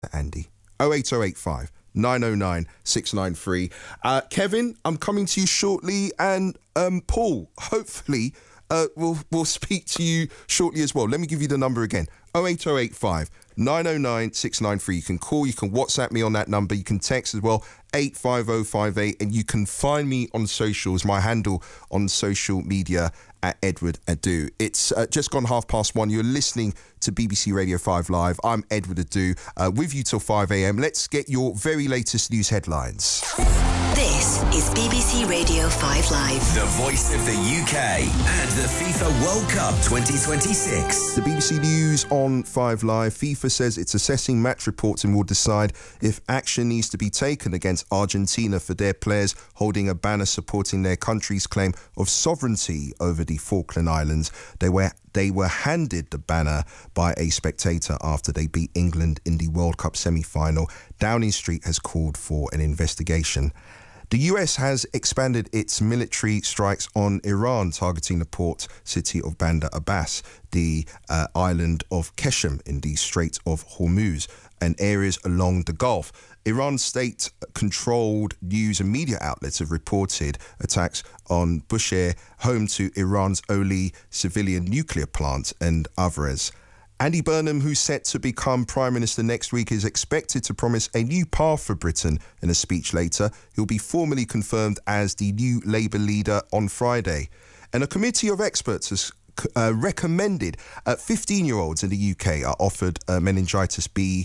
Andy. 08085 909 693. Kevin, I'm coming to you shortly, and Paul, hopefully, we'll speak to you shortly as well. Let me give you the number again. 08085 909 693. You can call, you can WhatsApp me on that number, you can text as well, 85058, and you can find me on socials, my handle on social media at Edward Adu. It's just gone 1:30. You're listening to BBC Radio 5 Live. I'm Edward Adu, with you till 5 a.m. Let's get your very latest news headlines. This is BBC Radio 5 Live. The voice of the UK and the FIFA World Cup 2026. The BBC News on 5 Live. FIFA says it's assessing match reports and will decide if action needs to be taken against Argentina for their players holding a banner supporting their country's claim of sovereignty over the Falkland Islands. They were handed the banner by a spectator after they beat England in the World Cup semi-final. Downing Street has called for an investigation. The US has expanded its military strikes on Iran, targeting the port city of Bandar Abbas, the island of Qeshm in the Strait of Hormuz, and areas along the Gulf. Iran's state-controlled news and media outlets have reported attacks on Bushehr, home to Iran's only civilian nuclear plant, and Alvarez. Andy Burnham, who's set to become Prime Minister next week, is expected to promise a new path for Britain in a speech later. He'll be formally confirmed as the new Labour leader on Friday. And a committee of experts has recommended 15-year-olds in the UK are offered a meningitis B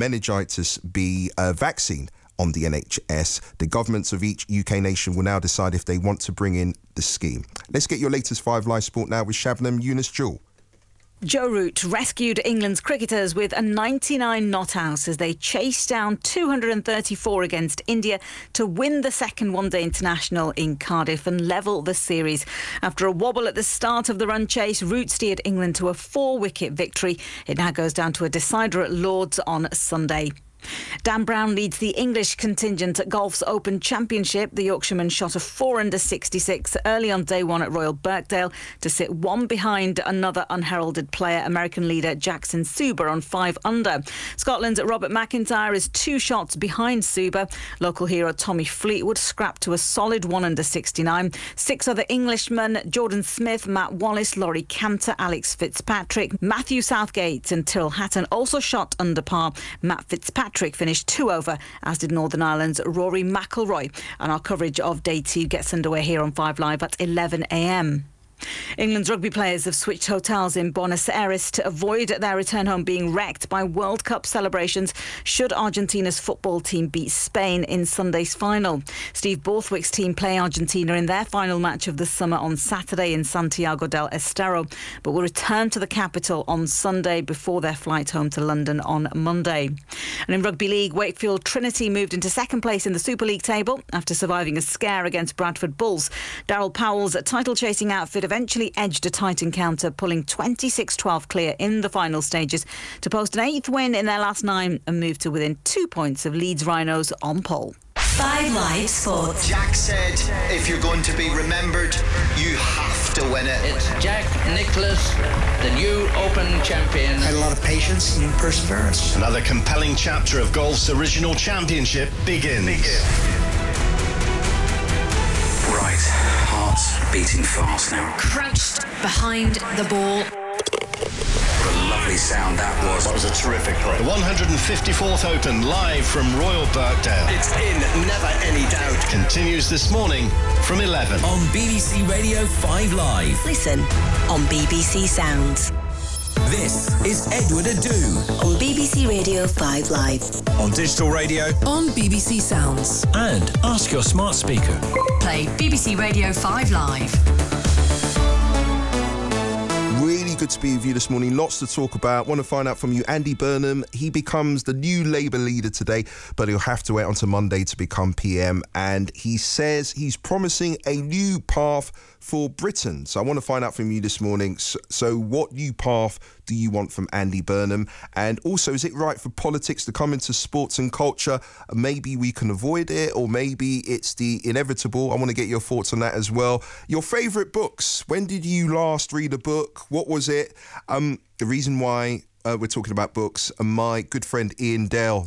vaccine on the NHS. The governments of each UK nation will now decide if they want to bring in the scheme. Let's get your latest 5 Live Sport now with Shabnam Yunus-Jewel. Joe Root rescued England's cricketers with a 99 not out as they chased down 234 against India to win the second one-day international in Cardiff and level the series. After a wobble at the start of the run chase, Root steered England to a 4-wicket victory. It now goes down to a decider at Lord's on Sunday. Dan Brown leads the English contingent at Golf's Open Championship. The Yorkshireman shot a 4 under 66 early on day one at Royal Birkdale to sit one behind another unheralded player, American leader Jackson Suber, on 5 under. Scotland's Robert McIntyre is 2 shots behind Suber. Local hero Tommy Fleetwood scrapped to a solid 1 under 69. 6 other Englishmen, Jordan Smith, Matt Wallace, Laurie Cantor, Alex Fitzpatrick, Matthew Southgate and Tyrrell Hatton also shot under par. Matt Fitzpatrick finished 2 over, as did Northern Ireland's Rory McIlroy. And our coverage of Day 2 gets underway here on 5 Live at 11 a.m. England's rugby players have switched hotels in Buenos Aires to avoid their return home being wrecked by World Cup celebrations should Argentina's football team beat Spain in Sunday's final. Steve Borthwick's team play Argentina in their final match of the summer on Saturday in Santiago del Estero, but will return to the capital on Sunday before their flight home to London on Monday. And in Rugby League, Wakefield Trinity moved into second place in the Super League table after surviving a scare against Bradford Bulls. Darryl Powell's title-chasing outfit eventually edged a tight encounter, pulling 26-12 clear in the final stages to post an 8th win in their last 9 and move to within 2 points of Leeds Rhinos on pole. 5 Live Sports. Jack said, if you're going to be remembered, you have to win it. It's Jack Nicklaus, the new Open champion. Had a lot of patience and perseverance. Another compelling chapter of golf's original championship begins. Right, hearts beating fast now. Crouched behind the ball. What a lovely sound that was. That was a terrific play. The 154th Open, live from Royal Birkdale. It's in, never any doubt. Continues this morning from 11. On BBC Radio 5 Live. Listen on BBC Sounds. This is Edward Adu. On BBC Radio 5 Live. On digital radio. On BBC Sounds. And ask your smart speaker. Play BBC Radio 5 Live. Really good to be with you this morning. Lots to talk about. Want to find out from you. Andy Burnham, he becomes the new Labour leader today, but he'll have to wait until Monday to become PM. And he says he's promising a new path for Britain. So I want to find out from you this morning. So what new path do you want from Andy Burnham? And also, is it right for politics to come into sports and culture? Maybe we can avoid it, or maybe it's the inevitable. I want to get your thoughts on that as well. Your favourite books. When did you last read a book? What was it? The reason why we're talking about books, my good friend Ian Dale